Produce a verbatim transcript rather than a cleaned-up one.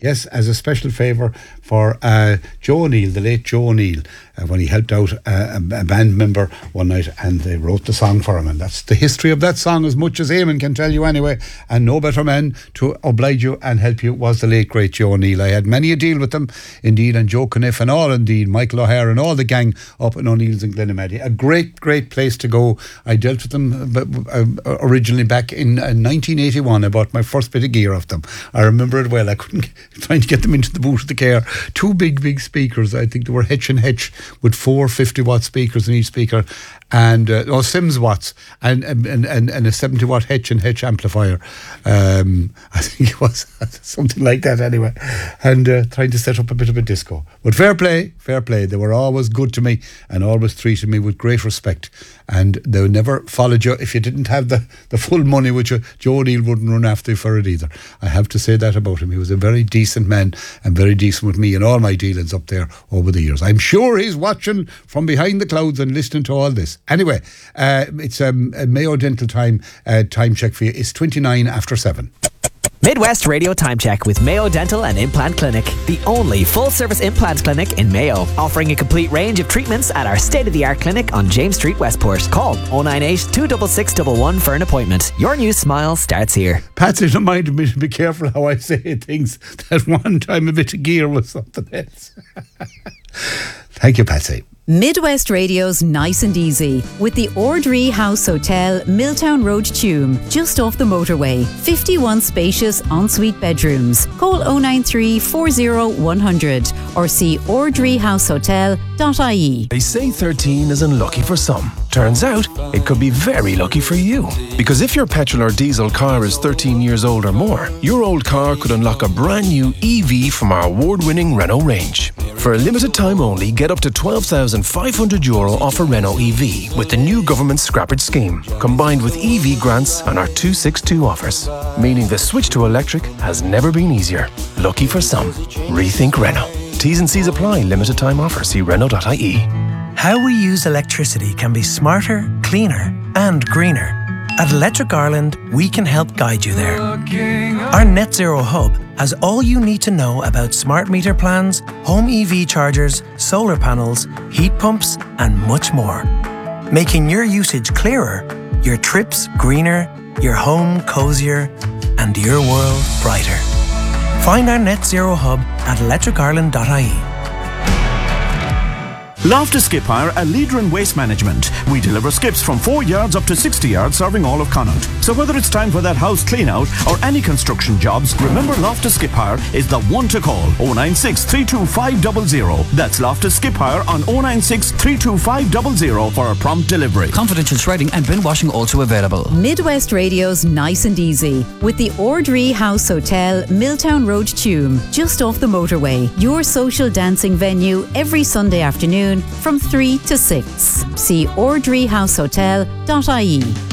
Yes, as a special favour for uh, Joe O'Neill, the late Joe O'Neill, uh, when he helped out uh, a, a band member one night and they wrote the song for him. And that's the history of that song as much as Eamon can tell you anyway. And no better man to oblige you and help you was the late great Joe O'Neill. I had many a deal with them, indeed, and Joe Caniff and all, indeed, Michael O'Hare and all the gang up in O'Neill's in Glenamaddy. A great, great place to go. I dealt with them uh, uh, originally back in uh, nineteen eighty-one. I bought my first bit of gear off them. I remember it well. I couldn't trying to get them into the boot of the car. Two big, big speakers. I think they were H and H with four fifty watt speakers in each speaker, and uh, or Sims watts, and and, and and a seventy watt H and H amplifier. Um, I think it was something like that anyway. And uh, trying to set up a bit of a disco. But fair play, fair play. They were always good to me and always treated me with great respect. And they never followed you if you didn't have the, the full money, which uh, Joe O'Neill wouldn't run after you for it either. I have to say that about him. He was a very decent man and very decent with me in all my dealings up there over the years. I'm sure he's watching from behind the clouds and listening to all this. Anyway, uh, it's um, a Mayo Dental time uh, time check for you. It's twenty-nine after seven. Midwest Radio Time Check with Mayo Dental and Implant Clinic, the only full-service implant clinic in Mayo, offering a complete range of treatments at our state-of-the-art clinic on James Street, Westport. Call oh nine eight, two six six, one one for an appointment. Your new smile starts here. Patsy, don't mind me to be careful how I say things. That one time a bit of gear was something else. Thank you, Patsy. Midwest Radio's Nice and Easy with the Ordree House Hotel, Milltown Road, Tuam, just off the motorway. fifty-one spacious ensuite bedrooms. Call oh nine three, four oh, one hundred or see ordree house hotel dot I E. They say thirteen is unlucky for some. Turns out it could be very lucky for you. Because if your petrol or diesel car is thirteen years old or more, your old car could unlock a brand new E V from our award-winning Renault range. For a limited time only, get up to twelve thousand five hundred euro off a Renault E V with the new government scrappage scheme, combined with E V grants and our two sixty-two offers. Meaning the switch to electric has never been easier. Lucky for some. Rethink Renault. T's and C's apply. Limited time offer. See Renault dot I E. How we use electricity can be smarter, cleaner and greener. At Electric Ireland, we can help guide you there. Our Net Zero Hub has all you need to know about smart meter plans, home E V chargers, solar panels, heat pumps and much more. Making your usage clearer, your trips greener, your home cozier and your world brighter. Find our Net Zero Hub at electric ireland dot I E. Loftus Skip Hire, a leader in waste management. We deliver skips from four yards up to sixty yards, serving all of Connaught. So whether it's time for that house clean out or any construction jobs, remember Loftus Skip Hire is the one to call. oh nine six, three two five zero zero. That's Loftus Skip Hire on oh nine six, three two five zero zero for a prompt delivery. Confidential shredding and bin washing also available. Midwest Radio's Nice and Easy with the Ordree House Hotel, Milltown Road, Tuam, just off the motorway. Your social dancing venue every Sunday afternoon from three to six. See ordree house hotel dot I E.